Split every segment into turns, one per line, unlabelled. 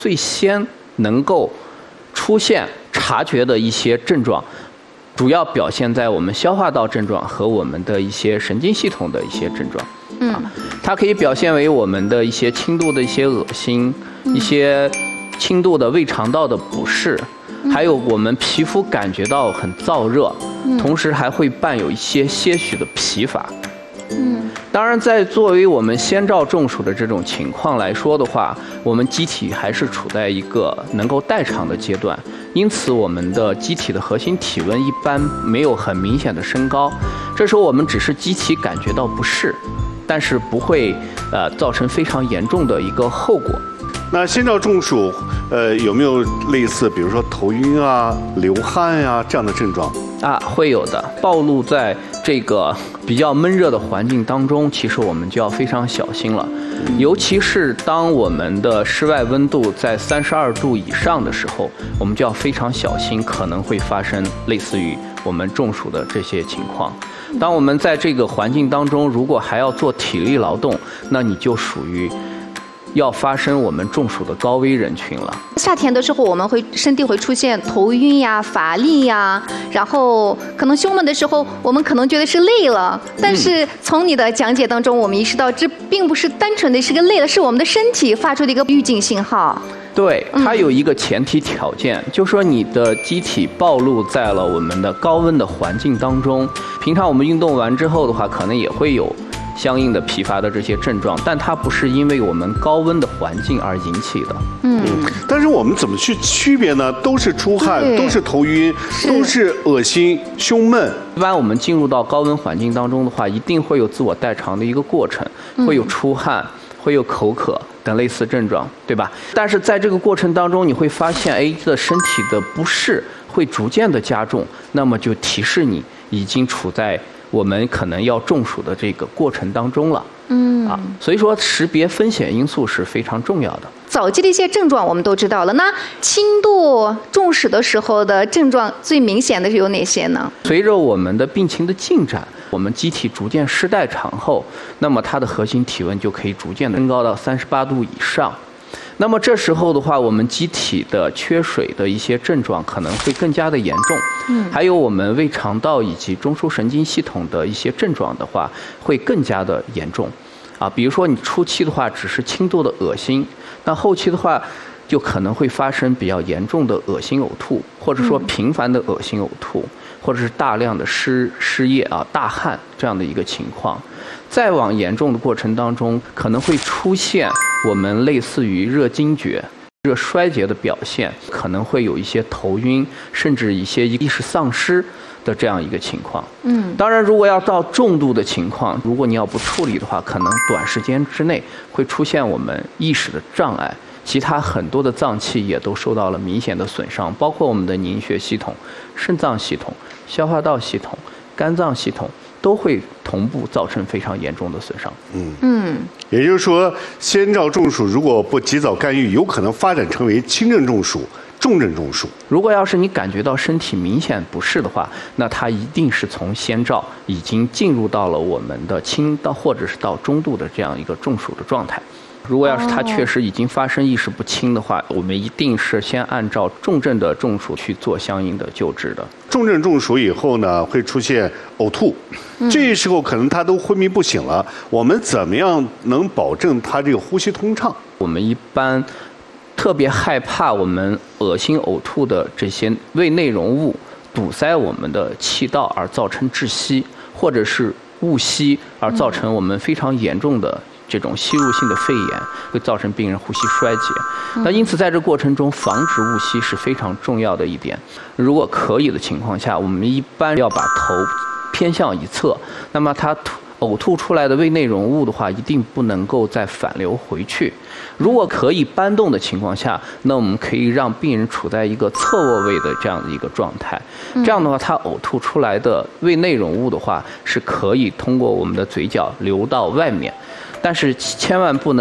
最先能够出现察觉的一些症状，主要表现在我们消化道症状和我们的一些神经系统的一些症状。它可以表现为我们的一些轻度的一些恶心，一些轻度的胃肠道的不适，还有我们皮肤感觉到很燥热，同时还会伴有一些些许的疲乏。当然，在作为我们先兆中暑的这种情况来说的话，我们机体还是处在一个能够代偿的阶段，因此我们的机体的核心体温一般没有很明显的升高，这时候我们只是机体感觉到不适，但是不会造成非常严重的一个后果。
那先兆中暑，有没有类似，比如说头晕啊、流汗呀这样的症状？
会有的。暴露在这个比较闷热的环境当中，其实我们就要非常小心了。尤其是当我们的室外温度在32度以上的时候，我们就要非常小心，可能会发生类似于我们中暑的这些情况。当我们在这个环境当中，如果还要做体力劳动，那你就属于要发生我们中暑的高危人群了。
夏天的时候，我们身体会出现头晕呀、乏力呀，然后可能胸闷的时候，我们可能觉得是累了。但是从你的讲解当中，我们意识到这并不是单纯的是个累了，是我们的身体发出的一个预警信号。
对，它有一个前提条件，就是说你的机体暴露在了我们的高温的环境当中。平常我们运动完之后的话，可能也会有相应的疲乏的这些症状，但它不是因为我们高温的环境而引起的。
但是我们怎么去区别呢？都是出汗，都是头晕，都是恶心、胸闷。
一般我们进入到高温环境当中的话，一定会有自我代偿的一个过程，会有出汗，会有口渴等类似症状，对吧？但是在这个过程当中，你会发现，这身体的不适会逐渐的加重，那么就提示你已经处在我们可能要中暑的这个过程当中了。所以说识别风险因素是非常重要的。
早期的一些症状我们都知道了，那轻度中暑的时候的症状最明显的是有哪些呢？
随着我们的病情的进展，我们机体逐渐失代偿后，那么它的核心体温就可以逐渐的升高到38度以上。那么这时候的话，我们机体的缺水的一些症状可能会更加的严重，还有我们胃肠道以及中枢神经系统的一些症状的话，会更加的严重。比如说你初期的话只是轻度的恶心，那后期的话就可能会发生比较严重的恶心呕吐，或者说频繁的恶心呕吐，或者是大量的失液大汗这样的一个情况。再往严重的过程当中，可能会出现我们类似于热惊厥、热衰竭的表现，可能会有一些头晕，甚至一些意识丧失的这样一个情况。当然如果要到重度的情况，如果你要不处理的话，可能短时间之内会出现我们意识的障碍，其他很多的脏器也都受到了明显的损伤，包括我们的凝血系统、肾脏系统、消化道系统、肝脏系统都会同步造成非常严重的损伤。
也就是说，先兆中暑如果不及早干预，有可能发展成为轻症中暑、重症中暑。
如果要是你感觉到身体明显不适的话，那它一定是从先兆已经进入到了我们的轻到或者是到中度的这样一个中暑的状态。如果要是它确实已经发生意识不清的话，我们一定是先按照重症的中暑去做相应的救治的。
重症中暑以后呢，会出现呕吐，这时候可能他都昏迷不醒了。我们怎么样能保证他这个呼吸通畅？
我们一般特别害怕我们恶心呕吐的这些胃内容物堵塞我们的气道而造成窒息，或者是误吸而造成我们非常严重的这种吸入性的肺炎，会造成病人呼吸衰竭。那因此在这过程中防止误吸是非常重要的一点。如果可以的情况下，我们一般要把头偏向一侧，那么它呕吐出来的胃内容物的话，一定不能够再反流回去。如果可以搬动的情况下，那我们可以让病人处在一个侧卧位的这样的一个状态。这样的话，他呕吐出来的胃内容物的话，是可以通过我们的嘴角流到外面。但是千万不能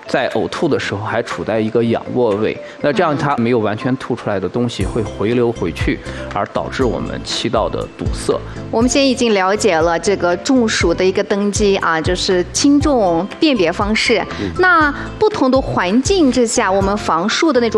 在呕吐的时候还处在一个仰卧位，那这样它没有完全吐出来的东西会回流回去，而导致我们气道的堵塞。
我们现在已经了解了这个中暑的一个登记啊，就是轻重辨别方式。那不同的环境之下，我们防术的那种